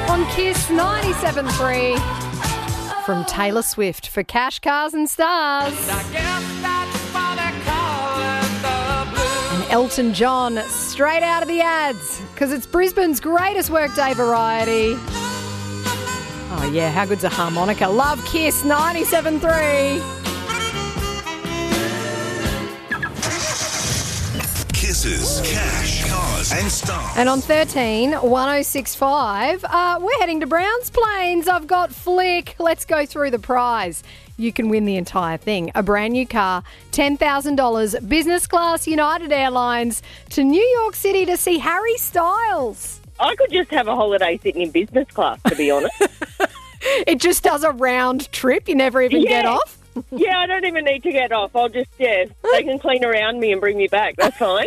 On Kiss 97.3 from Taylor Swift for Cash, Cars and Stars. And Elton John straight out of the ads because it's Brisbane's greatest workday variety. Oh yeah, how good's a harmonica? Love Kiss 97.3. Kisses, Cash, Cars and Stars. And on 13, 1065, we're heading to Browns Plains. I've got Flick. Let's go through the prize. You can win the entire thing. A brand new car, $10,000, business class United Airlines to New York City to see Harry Styles. I could just have a holiday sitting in business class, to be honest. It just does a round trip. You never even get off. Yeah, I don't even need to get off. I'll just, they can clean around me and bring me back. That's fine.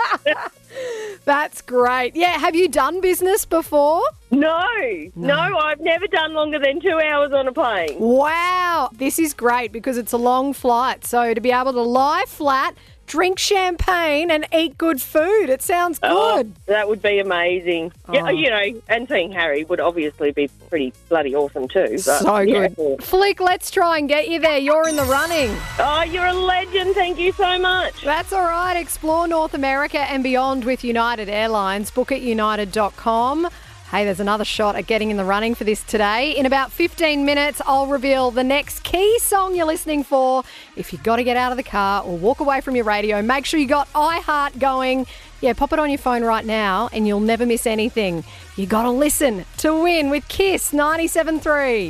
That's great. Yeah, have you done business before? No, I've never done longer than 2 hours on a plane. Wow. This is great because it's a long flight. So to be able to lie flat, drink champagne and eat good food, it sounds good. Oh, that would be amazing. Yeah, and seeing Harry would obviously be pretty bloody awesome too. But, so good. Flick, let's try and get you there. You're in the running. Oh, you're a legend. Thank you so much. That's all right. Explore North America and beyond with United Airlines. Book at united.com. Hey, there's another shot at getting in the running for this today. In about 15 minutes, I'll reveal the next key song you're listening for. If you've got to get out of the car or walk away from your radio, make sure you got iHeart going. Yeah, pop it on your phone right now and you'll never miss anything. You got to listen to win with Kiss 97.3.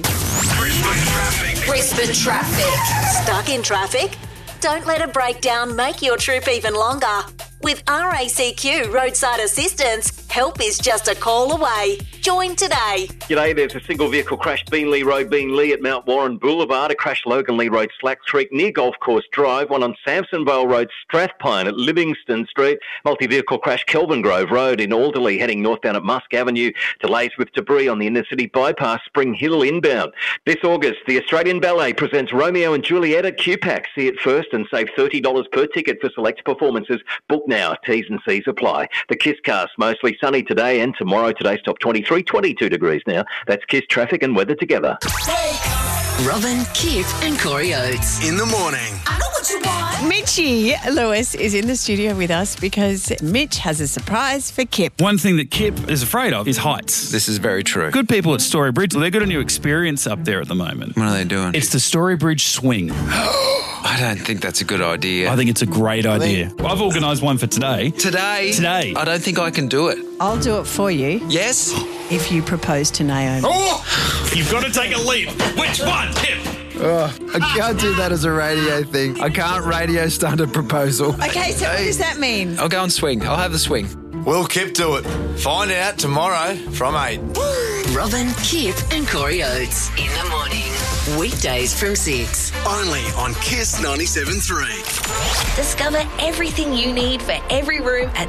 Brisbane traffic. Stuck in traffic? Don't let a breakdown make your trip even longer. With RACQ Roadside Assistance, help is just a call away. Join today. G'day, there's a single vehicle crash Beenleigh Road, Beenleigh at Mount Warren Boulevard, a crash Logan Lee Road, Slack Creek near Golf Course Drive, one on Samsonvale Road, Strathpine at Livingston Street, multi-vehicle crash Kelvin Grove Road in Alderley heading northbound at Musk Avenue, delays with debris on the inner city bypass Spring Hill inbound. This August, the Australian Ballet presents Romeo and Juliet at QPAC. See it first and save $30 per ticket for select performances. Book now. T's and C's apply. The Kiss cast, mostly sunny today and tomorrow. Today's top 23, 22 degrees now. That's Kiss traffic and weather together. Robin, Kip and Corey Oates. In the morning. I know what you want. Mitchie Lewis is in the studio with us because Mitch has a surprise for Kip. One thing that Kip is afraid of is heights. This is very true. Good people at Storybridge, they've got a new experience up there at the moment. What are they doing? It's the Storybridge Swing. I don't think that's a good idea. I think it's a great idea. I've organised one for today. Today? I don't think I can do it. I'll do it for you. Yes? If you propose to Naomi. Oh! You've got to take a leap. Which one, Kip? I can't do that as a radio thing. I can't radio stunt a proposal. Okay, so what does that mean? I'll go and swing. I'll have the swing. Will Kip do it? Find out tomorrow from 8. Robin, Kip and Corey Oates. In the morning. Weekdays from 6. Only on Kiss 97.3. Discover everything you need for every room at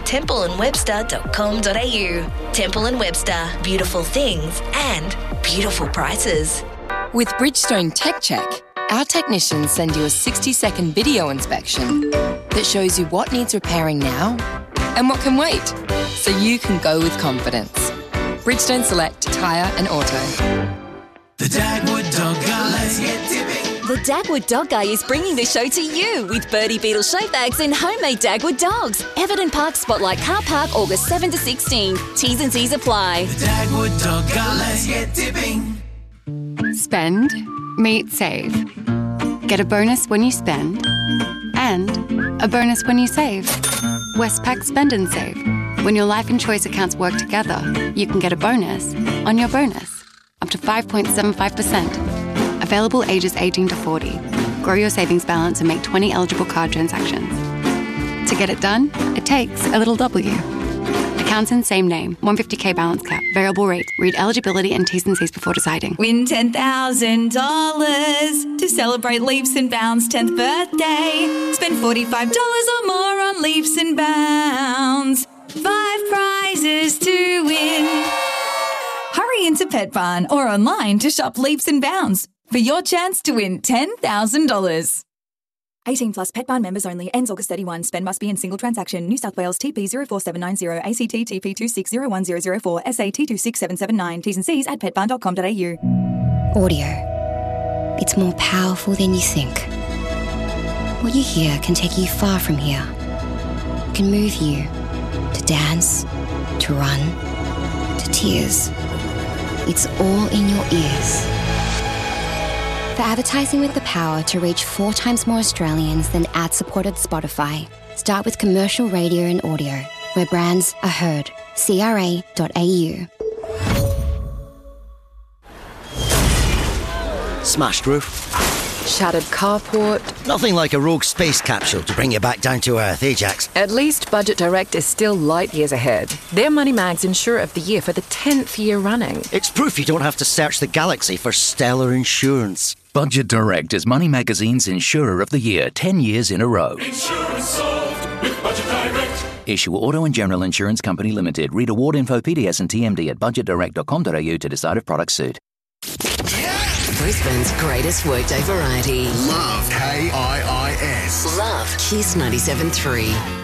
templeandwebster.com.au. Temple & Webster. Beautiful things and beautiful prices. With Bridgestone Tech Check, our technicians send you a 60-second video inspection that shows you what needs repairing now and what can wait, so you can go with confidence. Bridgestone Select Tyre and Auto. The Dagwood Dog Guy. Let's get tipping. The Dagwood Dog Guy is bringing the show to you with Birdie Beetle show bags and homemade Dagwood dogs. Everton Park Spotlight Car Park, August 7 to 16. T's and C's apply. The Dagwood Dog Guy. Let's get tipping. Spend, meet, save. Get a bonus when you spend and a bonus when you save. Westpac Spend and Save. When your life and choice accounts work together, you can get a bonus on your bonus, up to 5.75%. Available ages 18 to 40. Grow your savings balance and make 20 eligible card transactions. To get it done, it takes a little W. Accounts in same name, 150k balance cap, variable rate. Read eligibility and T's and C's before deciding. Win $10,000 to celebrate Leaps and Bounds' 10th birthday. Spend $45 or more on Leaps and Bounds. 5 prizes to win. Hurry into Pet Barn or online to shop Leaps and Bounds for your chance to win $10,000. 18 plus Pet Barn members only. Ends August 31. Spend must be in single transaction. New South Wales TP 04790. ACT TP 2601004. SA T26779. T's and C's at petbarn.com.au. Audio. It's more powerful than you think. What you hear can take you far from here. It can move you to dance, to run, to tears. It's all in your ears. For advertising with the power to reach 4 times more Australians than ad-supported Spotify, start with commercial radio and audio, where brands are heard. CRA.au. Smashed roof. Shattered carport. Nothing like a rogue space capsule to bring you back down to earth, Ajax. At least Budget Direct is still light years ahead. They're Money Mag's Insurer of the Year for the 10th year running. It's proof you don't have to search the galaxy for stellar insurance. Budget Direct is Money Magazine's Insurer of the Year 10 years in a row. Insurance solved with Budget Direct. Issue Auto and General Insurance Company Limited. Read award info, PDS and TMD at budgetdirect.com.au to decide if products suit. Brisbane's greatest workday variety. Love KIIS. Love Kiss 97.3.